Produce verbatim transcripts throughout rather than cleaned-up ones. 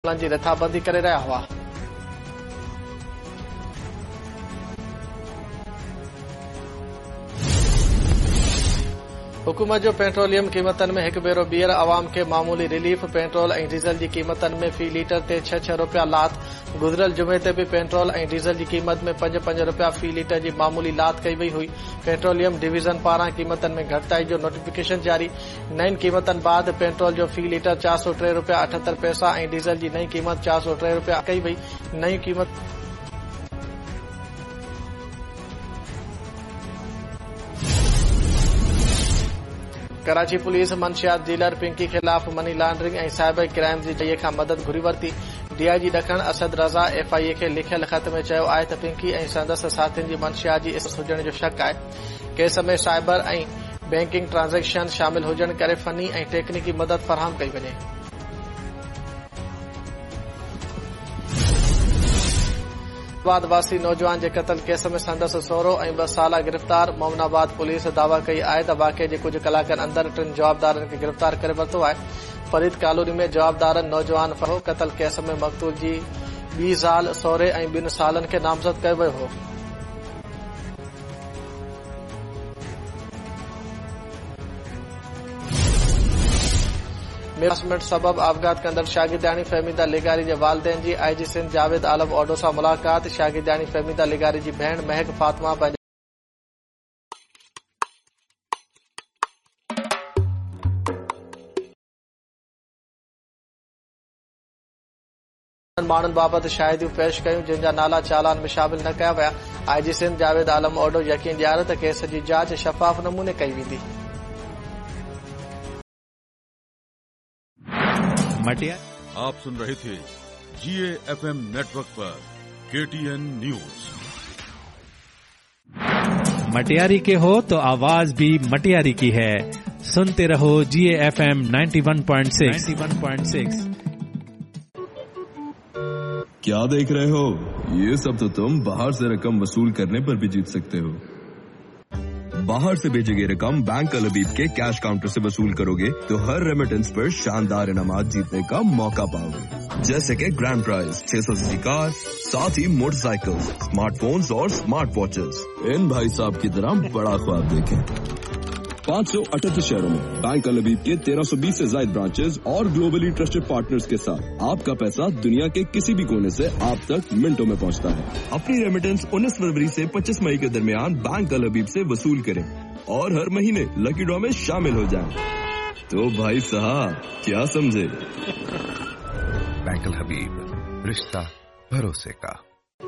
जी रिथाबंदी करे रहिया हुआ। हुकूमत जो पेट्रोलियम क़ीमतनि में हिकु भेरो ॿीहर अवाम खे मामूली रिलीफ। पेट्रोल ऐं डीज़ल जी क़ीमतनि में फ़ी लीटर ते छह छह रुपया लात। गुज़िरियल जुमे ते बि पेट्रोल ऐं डीज़ल जी क़ीमत में पंज पंज रुपया फ़ी लीटर जी मामूली लात कई वई हुई। पेट्रोलियम डिवीज़न पारां क़ीमतनि में घटिताई जो नोटिफिकेशन जारी। नईं क़ीमतनि बाद पेट्रोल जो फ़ी लीटर चार सौ टे रुपया अठहतरि पैसा ऐं डीज़ल जी नई क़ीमत चार सौ टे रुपया कई वई। नई क़ीमत कराची पुलिस मंशियात डीलर पिंकी खिलाफ मनी लॉन्ड्रिंग ऐं साइबर क्राइम जी जई खां मदद घुरी वरिती। डीआईजी ॾखण असद रज़ा एफआईए खे लिखियल ख़त में चयो आहे त पिंकी ऐं संदसि साथियुनि जी मंशियात जी इस हुजण जो शक आहे। केस में साइबर ऐं बैंकिंग ट्रांज़ेक्शन शामिल हुजण करे फनी ऐं टेक्निकी मदद फराहम कई वञे। मोमनाबाद वासी नौजवान जे क़त्ल केस में संदसि सहुरो ऐं ॿ साला गिरफ़्तार। मोमनाबाद पुलिस दावा कई आहे त वाक़िए जे कुझु कलाकनि अंदरि टिनि जवाबदारनि खे गिरफ़्तार करे वरितो आहे। फरीद कॉलोनी में जवाबदारनि नौजवान फहो। क़त्ल केस में मक़तूल जी ॿी ज़ाल सहुरे ऐं ॿिनि सालनि खे नामज़द कयो वियो हो। हरासमेंट सबब आपघात कंदड़ शागिर्दाणी फहमीदा लिगारी जे वालिदैन जी आईजी सिंध जावेद आलम ओडो सां मुलाक़ात। शागिर्दाणी फहमीदा लिगारी जी भेण महक फातिमा पंहिंजे माण्हुनि बाबति शाहिदियूं पेश कयूं जिन जा नाला चालान में शामिल न कया विया। आईजी सिंध जावेद आलम ओडो यकीन ॾियारियो त केस जी जांच शफ़ाफ नमूने कई वेंदी। आप सुन रहे थे जीए एफएम नेटवर्क पर केटीएन न्यूज। मटियारी के हो तो आवाज भी मटियारी की है। सुनते रहो जीए FM ninety one point six. क्या देख रहे हो? ये सब तो तुम बाहर से रकम वसूल करने पर भी जीत सकते हो। बाहर से भेजी गई रकम बैंक अल हबीब के कैश काउंटर से वसूल करोगे तो हर रेमिटेंस पर शानदार इनामात जीतने का मौका पाओगे, जैसे कि ग्रैंड प्राइज छह सौ सीसी कार, साथ ही मोटरसाइकिल, स्मार्टफोन्स और स्मार्ट वॉचेस। इन भाई साहब की तरह बड़ा ख्वाब देखें। पाँच सौ अठहत्तर शहरों में बैंक अल हबीब के तेरह सौ बीस से ज्यादा ब्रांचेस और ग्लोबली ट्रस्टेड पार्टनर्स के साथ आपका पैसा दुनिया के किसी भी कोने से आप तक मिनटों में पहुंचता है। अपनी रेमिटेंस उन्नीस फरवरी से पच्चीस मई के दरमियान बैंक अल हबीब से वसूल करें और हर महीने लकी ड्रॉ में शामिल हो जाएं। तो भाई साहब क्या समझे? बैंक अल हबीब, रिश्ता भरोसे का।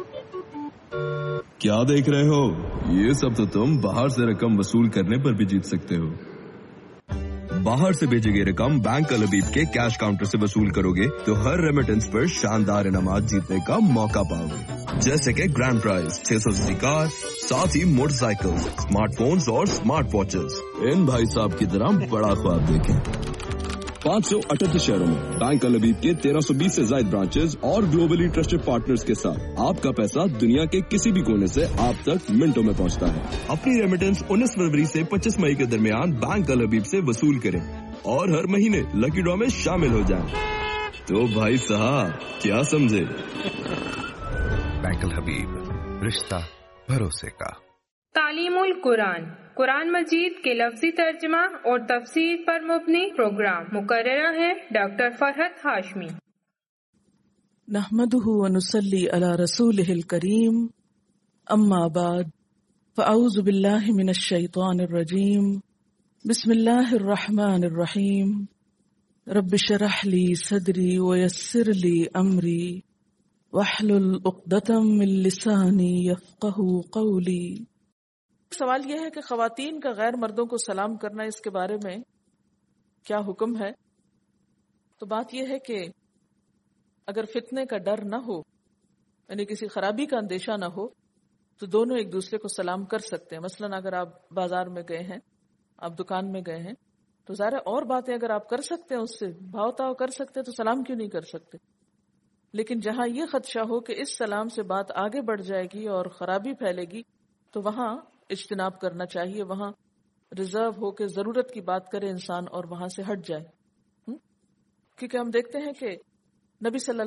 क्या देख रहे हो? ये सब तो तुम बाहर से रकम वसूल करने पर भी जीत सकते हो। बाहर से भेजी गई रकम बैंक अल हबीब के कैश काउंटर से वसूल करोगे तो हर रेमिटेंस पर शानदार इनामात जीतने का मौका पाओगे, जैसे कि ग्रैंड प्राइज छह सौ सीसी कार, साथ ही मोटरसाइकिल, स्मार्टफोन्स और स्मार्ट वॉचेस। इन भाई साहब की तरह बड़ा ख्वाब देखें। पाँच सौ अठहत्तर शहरों में बैंक अल हबीब के तेरह सौ बीस से ज्यादा ब्रांचेस और ग्लोबली ट्रस्टेड पार्टनर्स के साथ आपका पैसा दुनिया के किसी भी कोने से आप तक मिनटों में पहुंचता है। अपनी रेमिटेंस उन्नीस फरवरी से पच्चीस मई के दरमियान बैंक अल हबीब से वसूल करें और हर महीने लकी ड्रॉ में शामिल हो जाएं। तो भाई साहब क्या समझे? बैंक अल हबीब, रिश्ता भरोसे का। तालीमुल कुरान, कुरान मजीद के लफ्जी तर्जमा और तफसीर पर मुबनी प्रोग्राम। मुकर्ररा है डॉक्टर फरहत हाशमी। नहमदुहु व नुसल्ली अला रसूलिहिल करीम, अम्मा बाद, फ़अऊज़ु बिल्लाहि मिनश शैतानिर रजीम, बिस्मिल्लाहिर रहमानिर रहीम, रब्बि शरह ली सदरी व यस्सिर ली अमरी वहलुल उक़दतम मिन लिसानी यफ़क़हू क़ौली। सवाल यह है कि ख़वातीन का गैर मर्दों को सलाम करना, इसके बारे में क्या हुक्म है? तो बात यह है कि अगर फितने का डर न हो, यानी किसी खराबी का अंदेशा न हो, तो दोनों एक दूसरे को सलाम कर सकते हैं। मसलन अगर आप बाजार में गए हैं, आप दुकान में गए हैं, तो ज़ाहिर और बातें अगर आप कर सकते हैं, उससे भाव ताव कर सकते हैं, तो सलाम क्यों नहीं कर सकते? लेकिन जहां ये खदशा हो कि इस सलाम से बात आगे बढ़ जाएगी और खराबी फैलेगी, तो वहां इज्तिनाब करना चाहिए। वहां रिजर्व हो के जरूरत की बात करे इंसान और वहां से हट जाए। क्योंकि हम देखते हैं कि नबी सल्लल्लाहु